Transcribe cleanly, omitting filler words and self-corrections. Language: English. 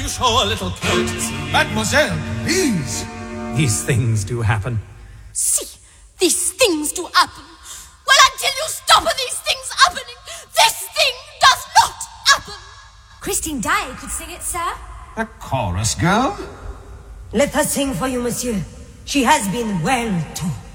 you show a little courtesy? Mademoiselle, please. These things do happen. See, these things do happen. Well, until you stop these things happening, this thing does not happen. Christine Daae could sing it, sir. A chorus girl? Let her sing for you, monsieur. She has been well taught.